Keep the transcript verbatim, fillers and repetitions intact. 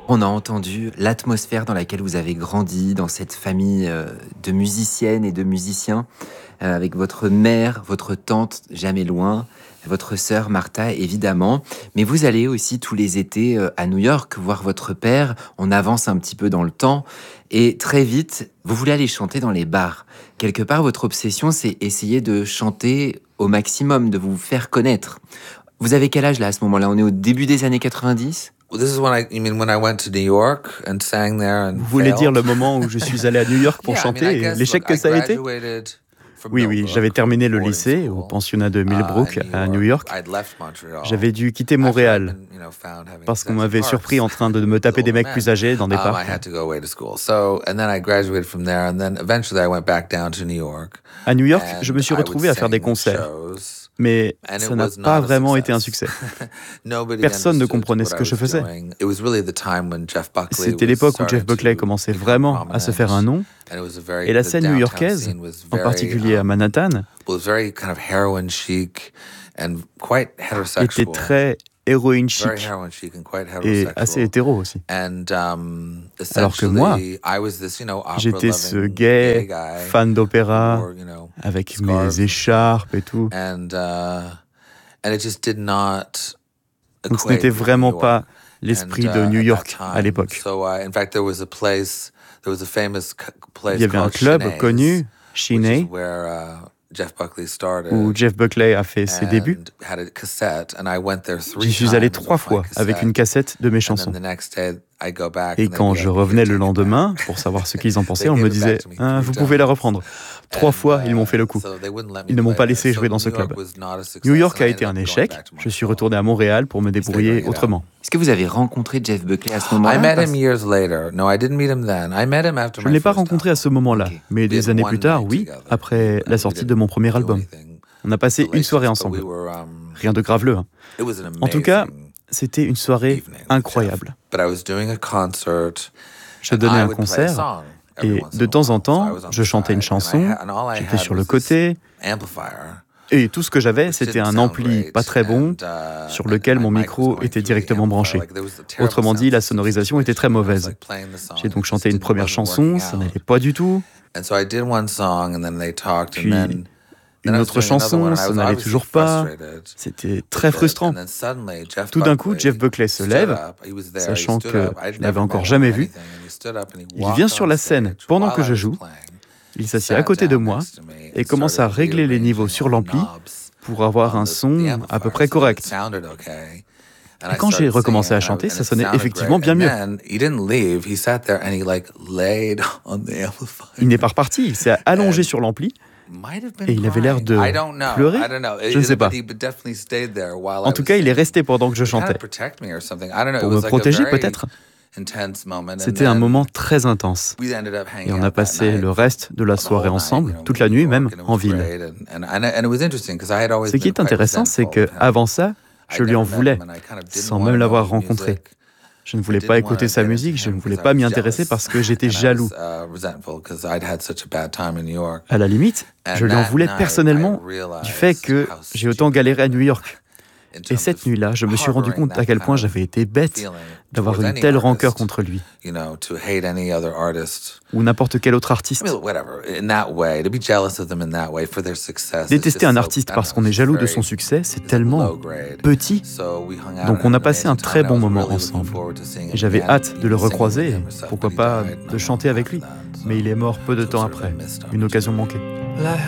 On a entendu l'atmosphère dans laquelle vous avez grandi, dans cette famille euh, de musiciennes et de musiciens, euh, avec votre mère, votre tante jamais loin, votre sœur Martha évidemment. Mais vous allez aussi tous les étés euh, à New York voir votre père. On avance un petit peu dans le temps et très vite, vous voulez aller chanter dans les bars. Quelque part, votre obsession, c'est essayer de chanter au maximum, de vous faire connaître. Vous avez quel âge là à ce moment-là? On est au début des années quatre-vingt-dix? Well, this is when I, you mean when I went to New York and sang there and Vous voulez dire failed? le moment où je suis allé à New York pour Yeah, I mean, I chanter et guess, l'échec look, que I ça a été? graduated from Oui, oui, Millbrook j'avais terminé le boarding lycée school, au pensionnat de uh, Millbrook in à New York. I'd left Montreal. J'avais dû quitter After I'd Montréal been, you know, found having parce qu'on sex in m'avait parks surpris en train de me taper with des older mecs plus men. âgés dans des Um, I parcs. had to go away to school. So, and then I graduated from there, and then eventually I went back down to New York. À New York, And je me suis I would retrouvé à faire des sing concerts, shows, mais and it ça n'a was not pas a vraiment été un success. succès. Nobody Personne ne understood comprenait what ce I que je was faisais. doing. It was really the time when Jeff Buckley C'était was l'époque où starting Jeff Buckley to commençait become vraiment à se faire un nom, prominent, and it was a very- et la the scène downtown new-yorkaise, scene was en very, particulier à um, Manhattan, was very kind of heroin chic and quite était heterosexual. très héroïne Very chic heroin chic and quite et heterosexual. assez hétéro aussi. And, um, Alors que moi, essentially, I was this, you know, j'étais ce opera-loving gay, guy fan d'opéra, who wore, you know, avec scarves mes écharpes et tout. and uh, and it just did not Donc ce equate n'était with vraiment New York. pas l'esprit And, de uh, New at York that à time, l'époque. So, uh, in fact, there was a place, there was a famous c- place Il y avait un called club Cheney's, connu, which Cheney, is where uh, Jeff Buckley started. où Jeff Buckley a fait ses débuts. And had a cassette, and I went there three J'y suis allé times trois with my fois avec cassette. une cassette de mes And chansons. then the next day, I go back Et and they'd quand be je like, revenais "Here, le take it lendemain back." pour savoir ce qu'ils en pensaient, They on gave me it disait back to me ah, three vous pouvez la times. reprendre. Trois And, fois, ils m'ont fait le uh, coup. so they wouldn't let me Ils ne m'ont play pas there. laissé So jouer dans ce New York club. was not a success, New York and a I été un ended up going échec. back to Je suis Montreal. retourné à Montréal pour me débrouiller Figuring it out. autrement. Est-ce que vous avez rencontré Jeff Buckley à ce moment-là? I met Parce- him years later. No, I didn't meet him then. I met him after Je ne my l'ai pas first rencontré à ce album. moment-là, Ok. mais We des had années one plus tard, night oui, together. après la And we sortie didn't de mon premier do album. anything On a passé une soirée salacious, but we ensemble. were, um, Rien de graveleux. Hein. it was an En tout cas, amazing c'était une soirée evening with incroyable. Jeff. But I was doing a concert, Je and donnais I un would play a concert song every et once in de a temps en while. So I temps, was on je the chantais une side, and I chanson, had- and all I j'étais had sur le was côté this amplifier, et tout ce que j'avais, which c'était didn't un sound ampli great, pas très bon and, uh, sur and lequel my mon mic was micro going était through the directement amplifier. branché. Like, there was a terrible Autrement dit, sound la system sonorisation était très situation. I was, mauvaise. like, playing the song, J'ai donc it chanté just une didn't- première wasn't chanson, working ça out. n'allait pas du tout. And so I did one song, and then they talked, Puis, and then Une then I was autre doing another chanson, one, and I ça was n'allait obviously toujours pas. frustrated C'était with très it. frustrant. And then suddenly, Jeff Tout d'un coup, Buckley Jeff Buckley se stood lève, up. He was there. He sachant stood que up. I'd je never l'avais met encore him jamais or vu. anything, and he stood up and he Il walked vient on sur la scène stage pendant while que I je was joue. playing. Il s'assied Sat à côté de down moi next to me et and commence à started régler les niveaux rearranging sur all the l'ampli knobs pour avoir on un the- the son à amplifier peu près so that it correct. sounded okay. And Et I quand j'ai started recommencé à singing, and chanter, I- ça and it sonnait sounded effectivement great. bien And mieux. then he didn't leave. He sat there and he like laid on the amplifier. Il n'est pas reparti, il s'est allongé And- sur l'ampli. Might have been Et il avait l'air crying. de I don't know. pleurer. I don't know. Je ne sais But pas. he definitely stayed there while En I tout was cas, il est singing. resté pendant que je To kind of chantais. protect me or something. I don't know. Pour It was me like a protéger, very peut-être. intense moment. And C'était un then moment très intense. we ended up hanging Et on out a that passé night le reste de la the soirée whole night, ensemble, you know, toute in la New nuit York, même, and it en was ville. great. And, and, and, and it was interesting 'cause I had always Ce qui been est quite intéressant, c'est resentful que of him. avant ça, I je lui en never met voulais, him and I kind of didn't sans wanna même l'avoir know his rencontré. music. Je ne I voulais didn't pas wanna écouter sa get into musique, je him ne voulais 'cause I pas was m'y intéresser jealous. parce que j'étais And I was, jaloux. uh, resentful 'cause I'd had such a bad time in New York. À la limite, And je lui en that voulais night, personnellement I realized du fait que how j'ai autant stupid galéré à I New had York. in Et terms cette of nuit-là, je me suis rendu harboring compte à that quel kind point of j'avais été bête feeling d'avoir towards une any telle rancœur artist, contre lui, you know, to hate any other artist. ou n'importe quel autre I artiste. mean, whatever, in that way, to be jealous of them in that way for their success. is Détester just un so- artiste I don't parce know, qu'on est it's jaloux de very- son succès, c'est it's tellement low grade. petit. So we hung out Donc and on a had an passé un amazing très time. bon I was moment really looking ensemble. forward to seeing him Et j'avais again, hâte de le even singing with recroiser, him et or stuff, pourquoi but he pas died de not long chanter avec lui. after that, so Mais il est mort peu de it was temps sort of a après, missed une occasion opportunity. manquée. La